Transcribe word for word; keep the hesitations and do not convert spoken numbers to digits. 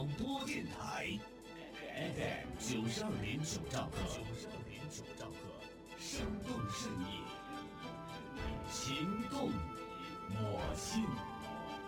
广播电台 F M 九十二点九兆赫，九十二点九兆赫，生动视野，情动我心。